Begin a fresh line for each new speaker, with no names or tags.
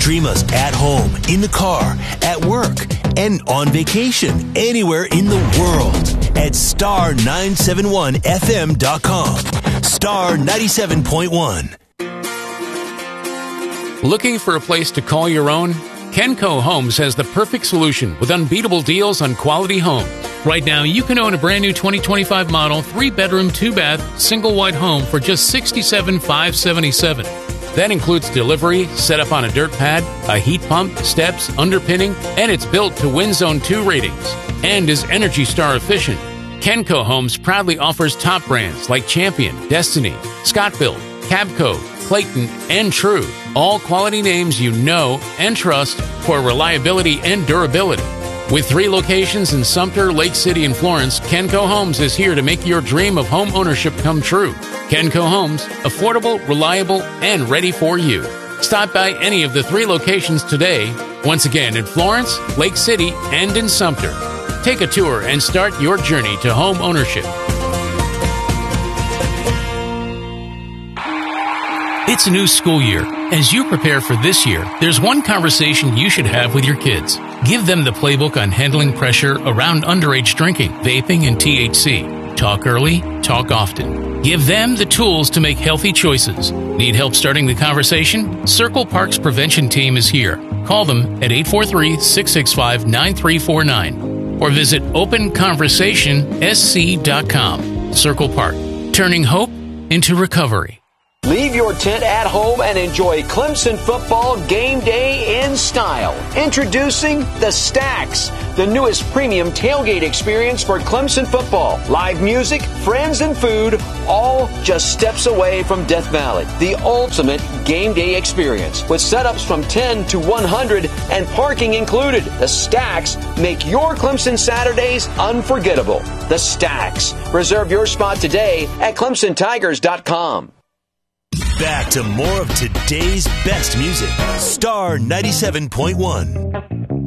Stream us at home, in the car, at work, and on vacation anywhere in the world at star971fm.com. Star 97.1.
Looking for a place to call your own? Kenco Homes has the perfect solution with unbeatable deals on quality homes. Right now, you can own a brand new 2025 model 3-bedroom, 2-bath, single wide home for just $67,577. That includes delivery, set up on a dirt pad, a heat pump, steps, underpinning, and it's built to Wind Zone 2 ratings and is Energy Star efficient. Kenco Homes proudly offers top brands like Champion, Destiny, Scott-Built, Cabco, Clayton, and True. All quality names you know and trust for reliability and durability. With 3 locations in Sumter, Lake City, and Florence, Kenco Homes is here to make your dream of home ownership come true. Kenco Homes, affordable, reliable, and ready for you. Stop by any of the 3 locations today. Once again, in Florence, Lake City, and in Sumter. Take a tour and start your journey to home ownership. It's a new school year. As you prepare for this year, there's one conversation you should have with your kids. Give them the playbook on handling pressure around underage drinking, vaping, and THC. Talk early, talk often. Give them the tools to make healthy choices. Need help starting the conversation? Circle Park's prevention team is here. Call them at 843-665-9349 or visit openconversationsc.com. Circle Park, turning hope into recovery.
Leave your tent at home and enjoy Clemson football game day in style. Introducing the Stacks, the newest premium tailgate experience for Clemson football. Live music, friends, and food, all just steps away from Death Valley. The ultimate game day experience with setups from 10 to 100 and parking included. The Stacks make your Clemson Saturdays unforgettable. The Stacks. Reserve your spot today at ClemsonTigers.com.
Back to more of today's best music. Star 97.1.